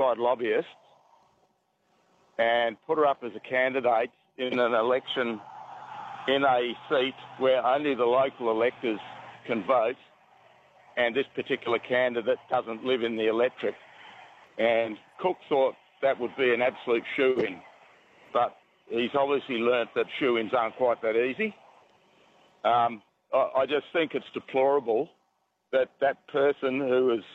outside lobbyists and put her up as a candidate in an election in a seat where only the local electors can vote, and this particular candidate doesn't live in the electorate. And Cook thought that would be an absolute shoo-in, but he's obviously learnt that shoo-ins aren't quite that easy. I just think it's deplorable that that person who is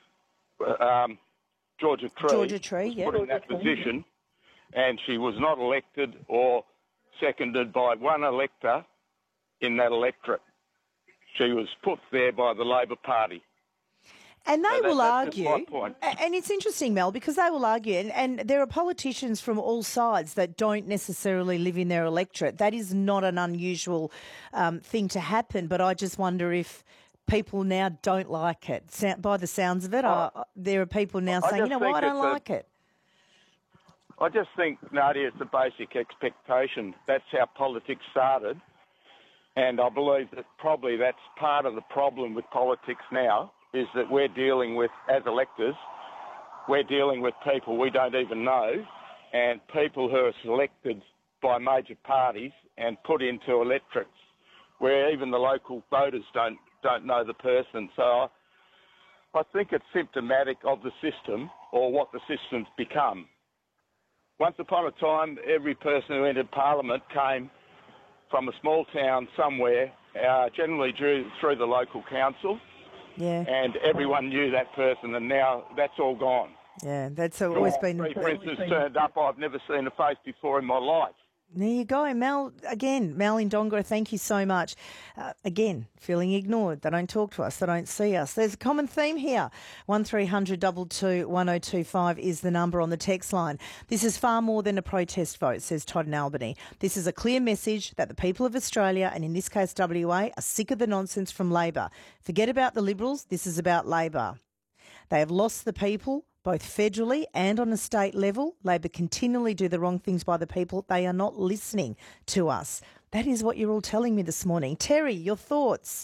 Georgia Tree was put in that position, and she was not elected or seconded by one elector in that electorate. She was put there by the Labor Party. And they will argue, my point. And it's interesting, Mel, because they will argue, and there are politicians from all sides that don't necessarily live in their electorate. That is not an unusual thing to happen, but I just wonder if people now don't like it. By the sounds of it, there are people now saying, you know what, I don't like it. I just think, Nadia, it's a basic expectation. That's how politics started. And I believe that probably that's part of the problem with politics now, is that we're dealing with, as electors, we're dealing with people we don't even know, and people who are selected by major parties and put into electorates where even the local voters don't know the person. So I think it's symptomatic of the system, or what the system's become. Once upon a time, every person who entered Parliament came from a small town somewhere, generally through the local council. Yeah. And everyone knew that person, and now that's all gone. Yeah, that's always been... Three princes turned up. I've never seen a face before in my life. There you go. Mel in Dongara, thank you so much. Again, feeling ignored. They don't talk to us. They don't see us. There's a common theme here. 1300 22 1025 is the number on the text line. This is far more than a protest vote, says Todd in Albany. This is a clear message that the people of Australia, and in this case WA, are sick of the nonsense from Labor. Forget about the Liberals. This is about Labor. They have lost the people, both federally and on a state level. Labor continually do the wrong things by the people. They are not listening to us. That is what you're all telling me this morning. Terry, your thoughts?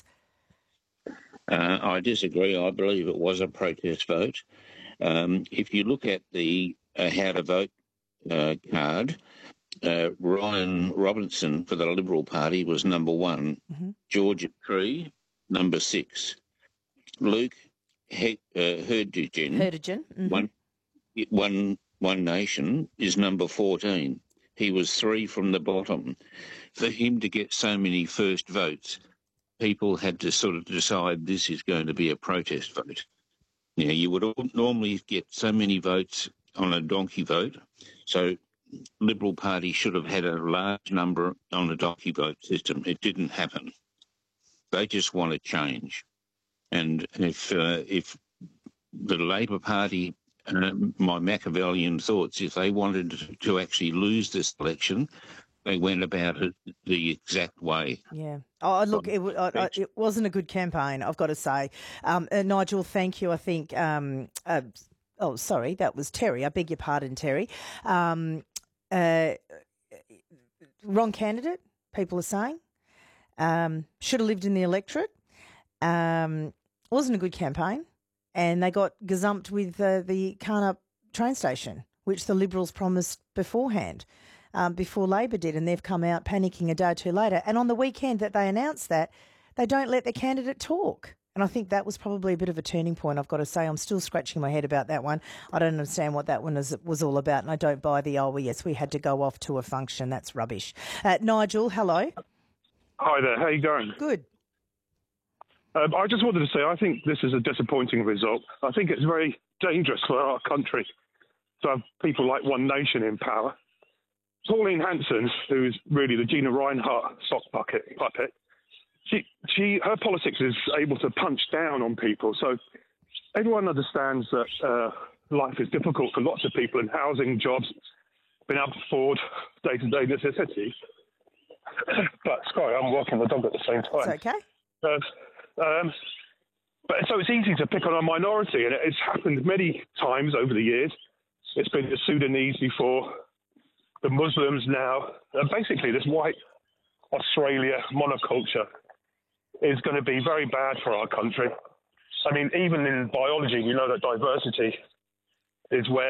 I disagree. I believe it was a protest vote. If you look at the how to vote card, Ryan Robinson for the Liberal Party was number 1. Mm-hmm. Georgia Tree, number 6. Luke Herdegen, mm-hmm. One Nation, is number 14. He was 3 from the bottom. For him to get so many first votes, people had to sort of decide this is going to be a protest vote. You know, you would normally get so many votes on a donkey vote, so Liberal Party should have had a large number on a donkey vote system. It didn't happen. They just want to change. And if the Labor Party, my Machiavellian thoughts, if they wanted to actually lose this election, they went about it the exact way. Yeah. Oh, look, it wasn't a good campaign, I've got to say. Nigel, thank you. I think, sorry, that was Terry. I beg your pardon, Terry. Wrong candidate, people are saying. Should have lived in the electorate. Wasn't a good campaign, and they got gazumped with the Carnup train station, which the Liberals promised beforehand, before Labor did, and they've come out panicking a day or two later. And on the weekend that they announced that, they don't let the candidate talk. And I think that was probably a bit of a turning point, I've got to say. I'm still scratching my head about that one. I don't understand what that one was all about, and I don't buy the, yes, we had to go off to a function. That's rubbish. Nigel, hello. Hi there, how you going? Good. I just wanted to say I think this is a disappointing result. I think it's very dangerous for our country to have people like One Nation in power. Pauline Hanson, who's really the Gina Reinhart sock puppet, her politics is able to punch down on people. So everyone understands that life is difficult for lots of people in housing, jobs, being able to afford day-to-day necessities. But, sorry, I'm walking the dog at the same time. It's okay. But so it's easy to pick on a minority, and it's happened many times over the years. It's been the Sudanese before, the Muslims now. Basically, this white Australia monoculture is going to be very bad for our country. I mean, even in biology, we know that diversity is where